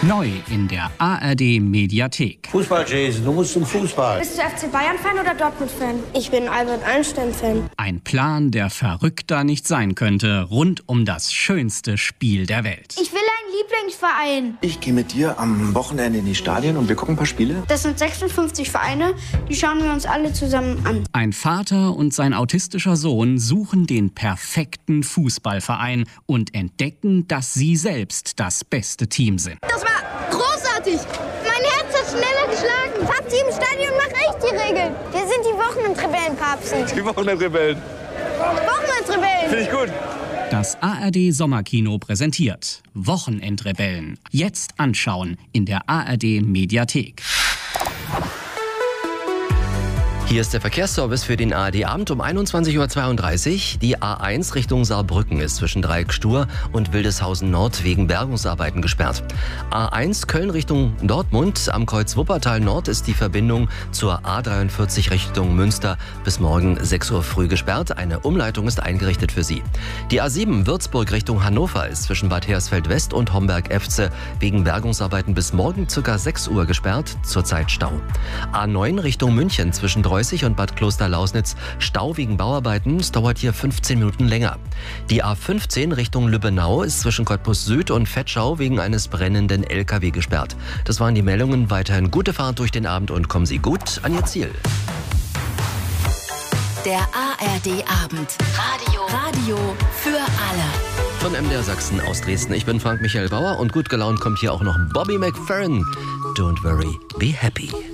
Neu in der ARD-Mediathek. Fußball, Jason, du musst zum Fußball. Bist du FC Bayern-Fan oder Dortmund-Fan? Ich bin Albert Einstein-Fan. Ein Plan, der verrückter nicht sein könnte, rund um das schönste Spiel der Welt. Ich will einen Lieblingsverein. Ich gehe mit dir am Wochenende in die Stadien und wir gucken ein paar Spiele. Das sind 56 Vereine, die schauen wir uns alle zusammen an. Ein Vater und sein autistischer Sohn suchen den perfekten Fußballverein und entdecken, dass sie selbst das beste Team sind. Das war großartig. Mein Herz hat schneller geschlagen. Papsi im Stadion macht echt die Regeln. Wir sind die Wochenendrebellen, Papsi. Die Wochenendrebellen. Wochenendrebellen. Finde ich gut. Das ARD-Sommerkino präsentiert Wochenendrebellen. Jetzt anschauen in der ARD-Mediathek. Hier ist der Verkehrsservice für den ARD-Abend um 21.32 Uhr. Die A1 Richtung Saarbrücken ist zwischen Dreieck-Stur und Wildeshausen Nord wegen Bergungsarbeiten gesperrt. A1 Köln Richtung Dortmund. Am Kreuz Wuppertal Nord ist die Verbindung zur A43 Richtung Münster bis morgen 6 Uhr früh gesperrt. Eine Umleitung ist eingerichtet für Sie. Die A7 Würzburg Richtung Hannover ist zwischen Bad Hersfeld West und Homberg-Efze wegen Bergungsarbeiten bis morgen ca. 6 Uhr gesperrt. Zurzeit Stau. A9 Richtung München zwischen Dreußig und Bad Klosterlausnitz Stau wegen Bauarbeiten. Es dauert hier 15 Minuten länger. Die A15 Richtung Lübbenau ist zwischen Cottbus Süd und Vetschau wegen eines brennenden LKW gesperrt. Das waren die Meldungen. Weiterhin gute Fahrt durch den Abend und kommen Sie gut an Ihr Ziel. Der ARD-Abend. Radio für alle. Von MDR Sachsen aus Dresden. Ich bin Frank Michael Bauer und gut gelaunt kommt hier auch noch Bobby McFerrin. Don't worry, be happy.